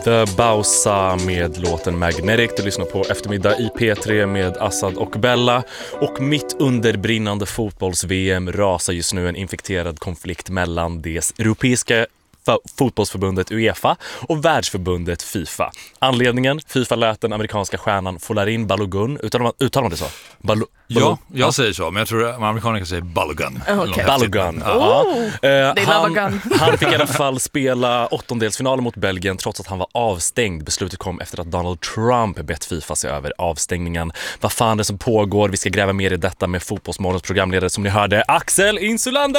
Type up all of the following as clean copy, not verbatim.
The Bausa med låten Magnetic. Du lyssnar på Eftermiddag i P3 med Assad och Bella. Och mitt under brinnande fotbolls-VM rasar just nu en infekterad konflikt mellan det europeiska fotbollsförbundet UEFA och världsförbundet FIFA. Anledningen? FIFA lät den amerikanska stjärnan Folarin Balogun. Uttalar man det så? Ja, jag säger så, men jag tror att amerikanerna kan säga Balogun. Okay. Balogun. Han fick i alla fall spela åttondelsfinalen mot Belgien trots att han var avstängd. Beslutet kom efter att Donald Trump bett FIFA se över avstängningen. Vad fan är det som pågår? Vi ska gräva mer i detta med Fotbollsmorgons programledare som ni hörde, Axel Insulander!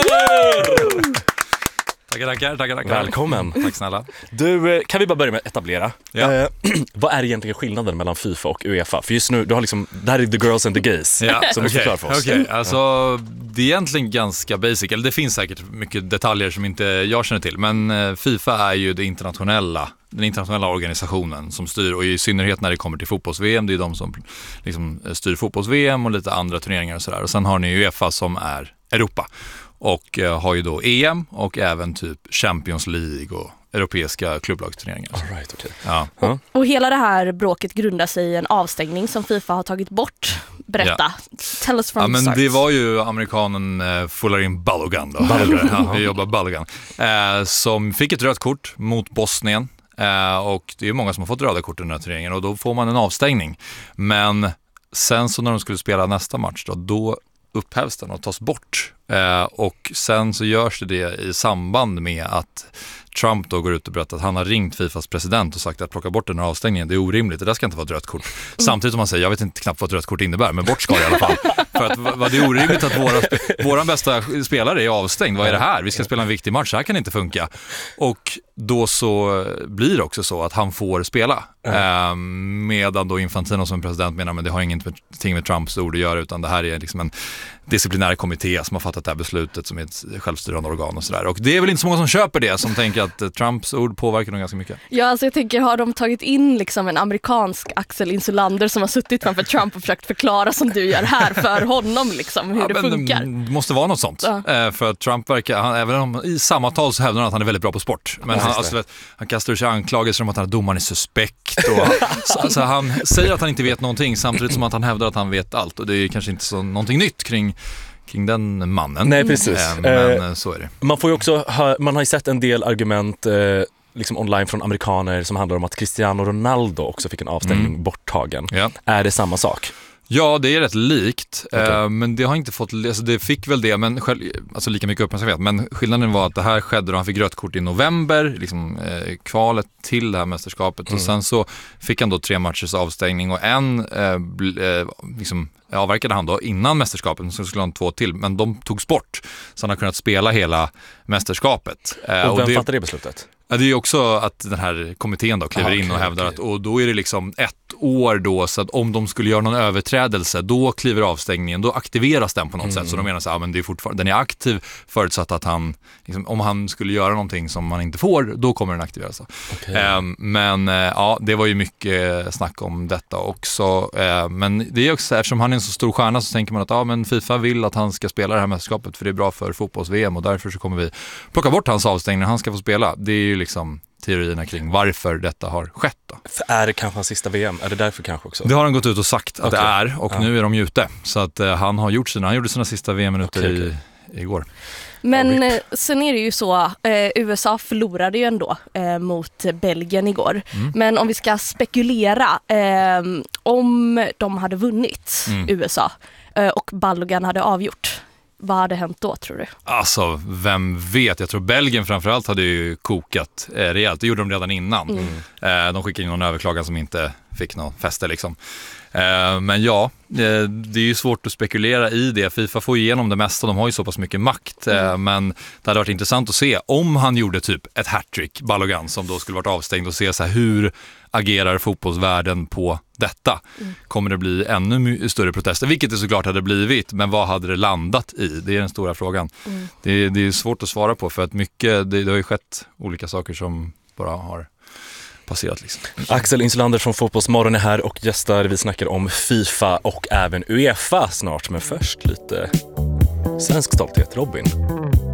Tackar. Välkommen. Tack snälla. Du, kan vi bara börja med att etablera? Ja. Vad är egentligen skillnaden mellan FIFA och UEFA? För just nu, du har liksom, det här är the girls and the gays. Ja. Som du förklarar för oss. Okej. Alltså, det är egentligen ganska basic. Eller det finns säkert mycket detaljer som inte jag känner till. Men FIFA är ju den internationella organisationen som styr, och i synnerhet när det kommer till fotbolls-VM, det är de som liksom styr fotbolls-VM och lite andra turneringar och sådär. Och sen har ni UEFA som är Europa. Och har ju då EM och även typ Champions League och europeiska klubblagsturneringar. All right, okay. Ja. Och hela det här bråket grundar sig i en avstängning som FIFA har tagit bort. Berätta. Ja. Tell us from the start. Det var ju amerikanen Folarin Balogun då. Vi jobbar Balogun. Som fick ett rött kort mot Bosnien. Och det är många som har fått röda kort i den här turneringen, och då får man en avstängning. Men sen så när de skulle spela nästa match då upphävs den och tas bort. Och sen så görs det i samband med att Trump då går ut och berättar att han har ringt FIFAs president och sagt att plocka bort den här avstängningen, det är orimligt, det där ska inte vara ett rött kort. Samtidigt som man säger, jag vet inte knappt vad ett rött kort innebär, men bort ska det i alla fall. För att det är orimligt att våran bästa spelare är avstängd. Vad är det här? Vi ska spela en viktig match, så här kan det inte funka. Och då så blir det också så att han får spela. Medan då Infantino som president menar, men det har ingenting med Trumps ord att göra, utan det här är liksom en disciplinär kommitté som har fattat det här beslutet som är ett självstyrande organ och sådär. Och det är väl inte så många som köper det, som tänker att Trumps ord påverkar dem ganska mycket. Ja, alltså jag tänker, har de tagit in liksom en amerikansk Axel Insulander som har suttit framför Trump och försökt förklara som du gör här för honom liksom, hur det funkar? Det måste vara något sånt. För att Trump verkar, även om i samma tal så hävdar han att han är väldigt bra på sport. Men han kastar ur sig anklagelser om att domaren är suspekt. Och, så han säger att han inte vet någonting, samtidigt som att han hävdar att han vet allt. Och det är kanske inte så någonting nytt kring den mannen. Nej, precis. Men så är det. Man får ju också man har ju sett en del argument liksom online från amerikaner som handlar om att Cristiano Ronaldo också fick en avstängning borttagen. Ja. Är det samma sak? Ja, det är rätt likt, Okay. men det har inte fått, alltså det fick väl det, men alltså lika mycket uppmärksamhet. Men skillnaden var att det här skedde och han fick rött kort i november, liksom kvalet till det här mästerskapet. Och sen så fick han då 3 matchers avstängning, och en liksom avverkade han då innan mästerskapet, så skulle han 2 till, men de togs bort, så han har kunnat spela hela mästerskapet. Och vem fattade det beslutet? Ja, det är ju också att den här kommittén då kliver in och hävdar att, och då är det liksom 1 år då, så att om de skulle göra någon överträdelse, då kliver avstängningen, då aktiveras den på något sätt. Så de menar så här, men det är fortfarande, den är aktiv förutsatt att han liksom, om han skulle göra någonting som man inte får, då kommer den aktiveras. Okay. Men ja, det var ju mycket snack om detta också. Men det är också, eftersom han är en så stor stjärna, så tänker man att men FIFA vill att han ska spela det här mästerskapet, för det är bra för fotbolls-VM, och därför så kommer vi plocka bort hans avstängning när han ska få spela. Det är ju liksom teorierna kring varför detta har skett då. För är det kanske hans sista VM? Är det därför kanske också? Det har han gått ut och sagt att det är, och nu är de ute. Så att han gjorde sina sista VM-minuter igår. Men sen är det ju så, USA förlorade ju ändå mot Belgien igår. Men om vi ska spekulera, om de hade vunnit USA och Balogun hade avgjort, vad hade hänt då, tror du? Alltså, vem vet? Jag tror Belgien framförallt hade ju kokat rejält. Det gjorde de redan innan. De skickade in någon överklagan som inte fick någon fäste liksom. Men ja, det är ju svårt att spekulera i det. FIFA får igenom det mesta, de har ju så pass mycket makt. Men det hade varit intressant att se om han gjorde typ ett hattrick, Balogun, som då skulle varit avstängd, och se så här, hur agerar fotbollsvärlden på detta? Kommer det bli ännu större protester? Vilket det såklart hade blivit, men vad hade det landat i? Det är den stora frågan. Det är svårt att svara på, för att mycket, det har ju skett olika saker som bara har passerat liksom. Axel Insulander från Fotbollsmorgon är här och gästar. Vi snackar om FIFA och även UEFA snart, men först lite svensk stolthet. Robin.